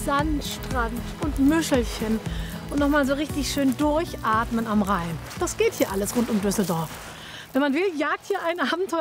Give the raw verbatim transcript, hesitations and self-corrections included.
Sandstrand und Müschelchen und nochmal so richtig schön durchatmen am Rhein. Das geht hier alles rund um Düsseldorf. Wenn man will, jagt hier ein Abenteuer